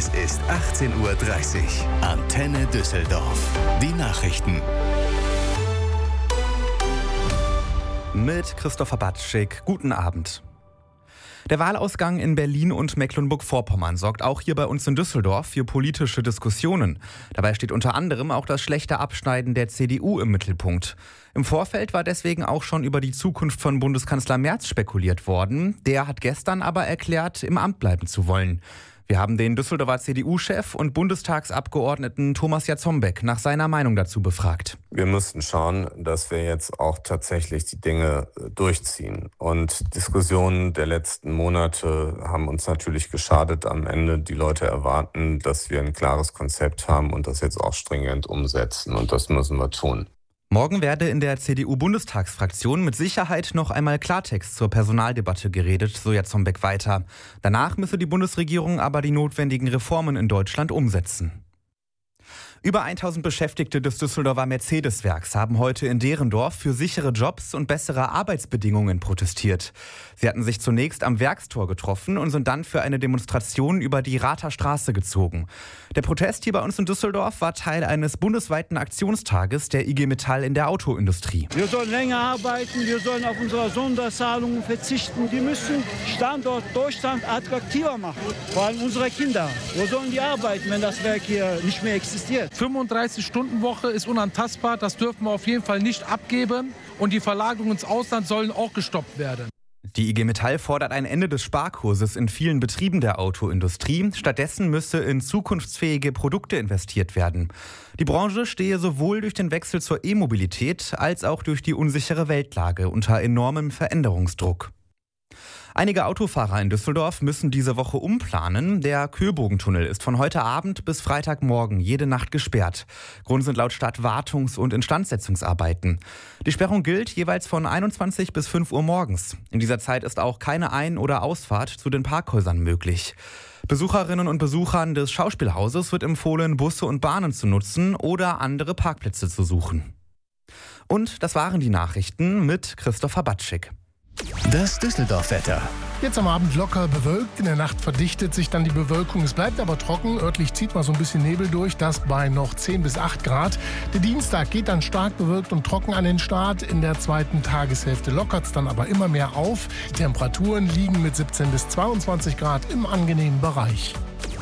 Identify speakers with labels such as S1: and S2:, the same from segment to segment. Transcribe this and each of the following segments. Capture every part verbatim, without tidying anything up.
S1: Es ist achtzehn Uhr dreißig. Antenne Düsseldorf. Die Nachrichten.
S2: Mit Christopher Batschik. Guten Abend. Der Wahlausgang in Berlin und Mecklenburg-Vorpommern sorgt auch hier bei uns in Düsseldorf für politische Diskussionen. Dabei steht unter anderem auch das schlechte Abschneiden der C D U im Mittelpunkt. Im Vorfeld war deswegen auch schon über die Zukunft von Bundeskanzler Merz spekuliert worden. Der hat gestern aber erklärt, im Amt bleiben zu wollen. Wir haben den Düsseldorfer C D U-Chef und Bundestagsabgeordneten Thomas Jatzombeck nach seiner Meinung dazu befragt.
S3: Wir müssten schauen, dass wir jetzt auch tatsächlich die Dinge durchziehen. Und Diskussionen der letzten Monate haben uns natürlich geschadet. Am Ende die Leute erwarten, dass wir ein klares Konzept haben und das jetzt auch stringent umsetzen. Und das müssen wir tun.
S2: Morgen werde in der C D U-Bundestagsfraktion mit Sicherheit noch einmal Klartext zur Personaldebatte geredet, so Jatzombeck weiter. Danach müsse die Bundesregierung aber die notwendigen Reformen in Deutschland umsetzen. Über tausend Beschäftigte des Düsseldorfer Mercedes-Werks haben heute in Derendorf für sichere Jobs und bessere Arbeitsbedingungen protestiert. Sie hatten sich zunächst am Werkstor getroffen und sind dann für eine Demonstration über die Rather Straße gezogen. Der Protest hier bei uns in Düsseldorf war Teil eines bundesweiten Aktionstages der I G Metall in der Autoindustrie.
S4: Wir sollen länger arbeiten, wir sollen auf unsere Sonderzahlungen verzichten. Die müssen Standort Deutschland attraktiver machen, vor allem unsere Kinder. Wo sollen die arbeiten, wenn das Werk hier nicht mehr existiert?
S5: fünfunddreißig-Stunden-Woche ist unantastbar, das dürfen wir auf jeden Fall nicht abgeben. Und die Verlagerungen ins Ausland sollen auch gestoppt werden.
S2: Die I G Metall fordert ein Ende des Sparkurses in vielen Betrieben der Autoindustrie. Stattdessen müsse in zukunftsfähige Produkte investiert werden. Die Branche stehe sowohl durch den Wechsel zur E-Mobilität als auch durch die unsichere Weltlage unter enormem Veränderungsdruck. Einige Autofahrer in Düsseldorf müssen diese Woche umplanen. Der Köbogentunnel ist von heute Abend bis Freitagmorgen jede Nacht gesperrt. Grund sind laut Stadt Wartungs- und Instandsetzungsarbeiten. Die Sperrung gilt jeweils von einundzwanzig bis fünf Uhr morgens. In dieser Zeit ist auch keine Ein- oder Ausfahrt zu den Parkhäusern möglich. Besucherinnen und Besuchern des Schauspielhauses wird empfohlen, Busse und Bahnen zu nutzen oder andere Parkplätze zu suchen. Und das waren die Nachrichten mit Christopher Batschik.
S1: Das Düsseldorf-Wetter.
S6: Jetzt am Abend locker bewölkt, in der Nacht verdichtet sich dann die Bewölkung. Es bleibt aber trocken, örtlich zieht mal so ein bisschen Nebel durch, das bei noch zehn bis acht Grad. Der Dienstag geht dann stark bewölkt und trocken an den Start. In der zweiten Tageshälfte lockert es dann aber immer mehr auf. Die Temperaturen liegen mit siebzehn bis zweiundzwanzig Grad im angenehmen Bereich.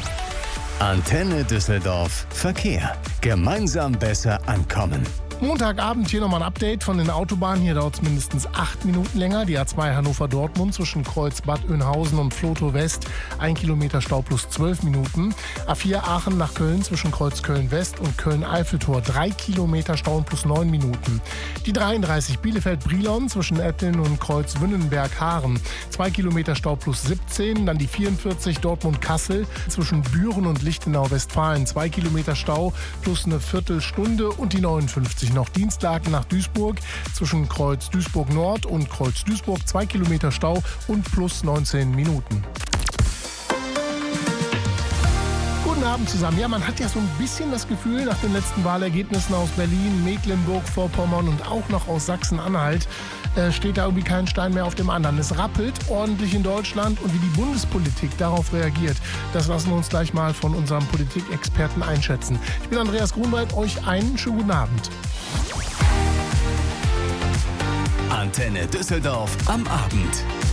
S1: Antenne Düsseldorf. Verkehr. Gemeinsam besser ankommen.
S6: Montagabend hier nochmal ein Update von den Autobahnen. Hier dauert es mindestens acht Minuten länger. Die A zwei Hannover-Dortmund zwischen Kreuz Bad Oeynhausen und Vlotho West. Ein Kilometer Stau plus zwölf Minuten. A vier Aachen nach Köln zwischen Kreuz Köln-West und Köln-Eiffeltor. Drei Kilometer Stau plus neun Minuten. Die dreiunddreißig Bielefeld-Brilon zwischen Etteln und Kreuz Wünnenberg-Haaren. Zwei Kilometer Stau plus siebzehn. Dann die vierundvierzig Dortmund-Kassel zwischen Büren und Lichtenau-Westfalen. Zwei Kilometer Stau plus eine Viertelstunde. Und die neunundfünfzig noch Dienstlaken nach Duisburg zwischen Kreuz Duisburg Nord und Kreuz Duisburg. Zwei Kilometer Stau und plus neunzehn Minuten. Guten Abend zusammen. Ja, man hat ja so ein bisschen das Gefühl, nach den letzten Wahlergebnissen aus Berlin, Mecklenburg-Vorpommern und auch noch aus Sachsen-Anhalt, äh, steht da irgendwie kein Stein mehr auf dem anderen. Es rappelt ordentlich in Deutschland und wie die Bundespolitik darauf reagiert, das lassen wir uns gleich mal von unserem Politikexperten einschätzen. Ich bin Andreas Grunwald, euch einen schönen guten Abend.
S1: Antenne Düsseldorf am Abend.